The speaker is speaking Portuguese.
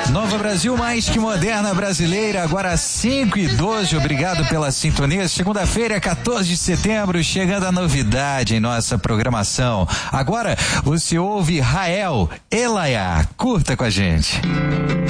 Nova Brasil, mais que moderna brasileira, agora 5:12. Obrigado pela sintonia. Segunda-feira, 14 de setembro, chegando a novidade em nossa programação. Agora você ouve Rael Elaya. Curta com a gente.